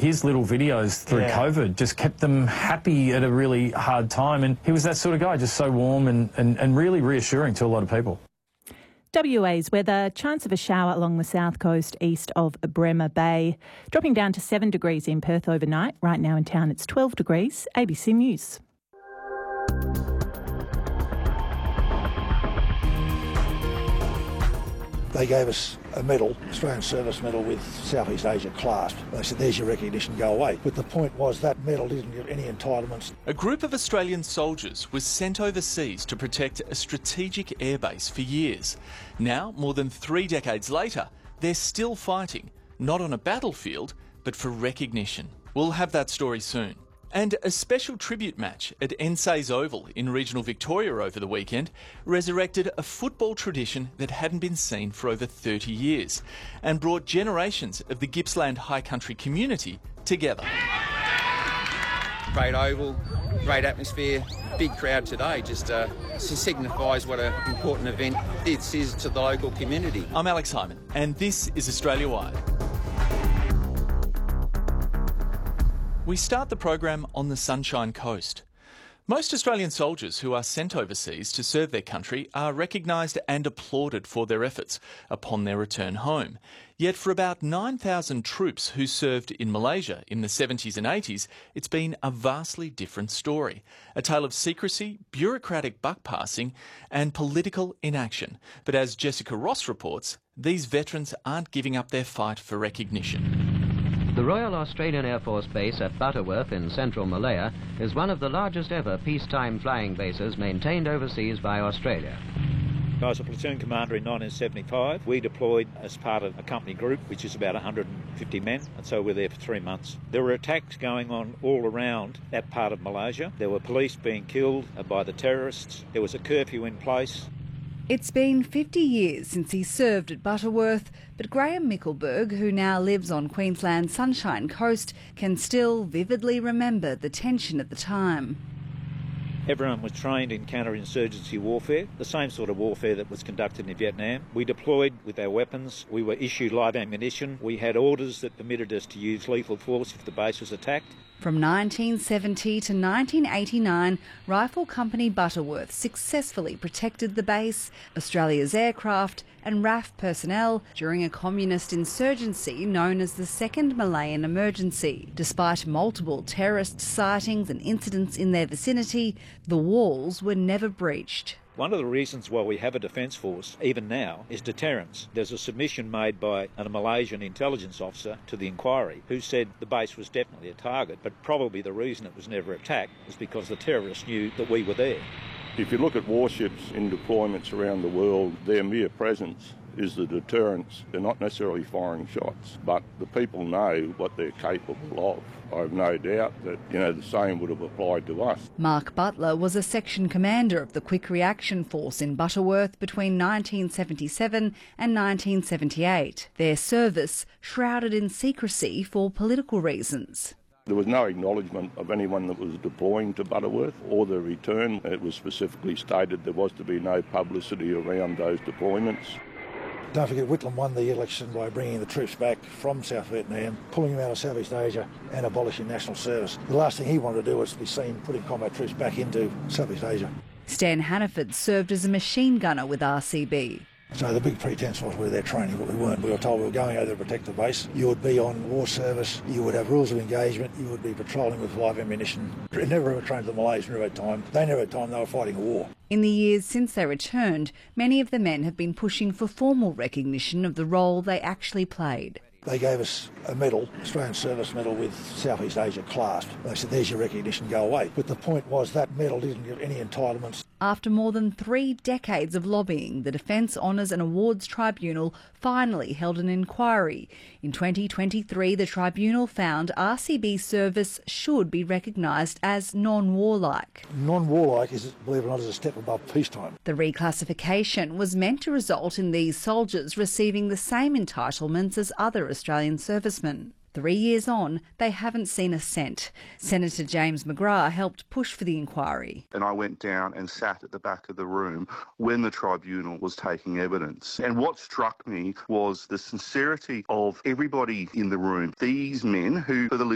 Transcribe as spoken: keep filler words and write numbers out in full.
his little videos through yeah. COVID just kept them happy at a really hard time. And he was that sort of guy, just so warm and, and, and really reassuring to a lot of people. W A's weather, chance of a shower along the south coast east of Bremer Bay. Dropping down to seven degrees in Perth overnight. Right now in town it's twelve degrees. A B C News. They gave us a medal, Australian Service Medal with Southeast Asia clasp. They said, there's your recognition, go away. But the point was that medal didn't give any entitlements. A group of Australian soldiers was sent overseas to protect a strategic airbase for years. Now, more than three decades later, they're still fighting, not on a battlefield, but for recognition. We'll have that story soon. And a special tribute match at N S A's Oval in regional Victoria over the weekend resurrected a football tradition that hadn't been seen for over thirty years and brought generations of the Gippsland High Country community together. Great oval, great atmosphere, big crowd today. Just uh, signifies what an important event this is to the local community. I'm Alex Hyman, and this is Australia Wide. We start the program on the Sunshine Coast. Most Australian soldiers who are sent overseas to serve their country are recognised and applauded for their efforts upon their return home. Yet for about nine thousand troops who served in Malaysia in the seventies and eighties, it's been a vastly different story. A tale of secrecy, bureaucratic buck-passing and political inaction. But as Jessica Ross reports, these veterans aren't giving up their fight for recognition. The Royal Australian Air Force Base at Butterworth in central Malaya is one of the largest ever peacetime flying bases maintained overseas by Australia. I was a platoon commander in nineteen seventy-five. We deployed as part of a company group, which is about one hundred fifty men, and so we were there for three months. There were attacks going on all around that part of Malaysia. There were police being killed by the terrorists. There was a curfew in place. It's been fifty years since he served at Butterworth, but Graham Mickelberg, who now lives on Queensland's Sunshine Coast, can still vividly remember the tension at the time. Everyone was trained in counterinsurgency warfare, the same sort of warfare that was conducted in Vietnam. We deployed with our weapons. We were issued live ammunition. We had orders that permitted us to use lethal force if the base was attacked. From nineteen seventy to nineteen eighty-nine, Rifle Company Butterworth successfully protected the base, Australia's aircraft and R A F personnel during a communist insurgency known as the Second Malayan Emergency. Despite multiple terrorist sightings and incidents in their vicinity, the walls were never breached. One of the reasons why we have a defence force, even now, is deterrence. There's a submission made by a Malaysian intelligence officer to the inquiry who said the base was definitely a target, but probably the reason it was never attacked was because the terrorists knew that we were there. If you look at warships in deployments around the world, their mere presence is the deterrence. They're not necessarily firing shots, but the people know what they're capable of. I have no doubt that, you know, the same would have applied to us. Mark Butler was a section commander of the Quick Reaction Force in Butterworth between nineteen seventy-seven and nineteen seventy-eight. Their service shrouded in secrecy for political reasons. There was no acknowledgement of anyone that was deploying to Butterworth or the return. It was specifically stated there was to be no publicity around those deployments. Don't forget, Whitlam won the election by bringing the troops back from South Vietnam, pulling them out of Southeast Asia and abolishing national service. The last thing he wanted to do was to be seen putting combat troops back into Southeast Asia. Stan Hannaford served as a machine gunner with R C B. So the big pretence was we were there training, but we weren't. We were told we were going over to protect the base. You would be on war service, you would have rules of engagement, you would be patrolling with live ammunition. Never ever trained the Malays, never had time. They never had time, they were fighting a war. In the years since they returned, many of the men have been pushing for formal recognition of the role they actually played. They gave us a medal, Australian Service Medal with Southeast Asia clasp. They said, there's your recognition, go away. But the point was that medal didn't give any entitlements. After more than three decades of lobbying, the Defence Honours and Awards Tribunal finally held an inquiry. In twenty twenty-three, the tribunal found R C B service should be recognised as non-warlike. Non-warlike is, believe it or not, is a step above peacetime. The reclassification was meant to result in these soldiers receiving the same entitlements as other Australian servicemen. Three years on, they haven't seen a cent. Senator James McGrath helped push for the inquiry. And I went down and sat at the back of the room when the tribunal was taking evidence. And what struck me was the sincerity of everybody in the room. These men who, for the